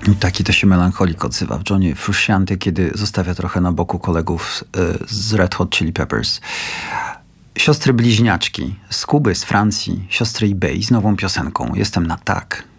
Taki to się melancholik odzywa w Johnie Frusciante, kiedy zostawia trochę na boku kolegów z Red Hot Chili Peppers. Siostry bliźniaczki z Kuby, z Francji, siostry eBay z nową piosenką. Jestem na tak.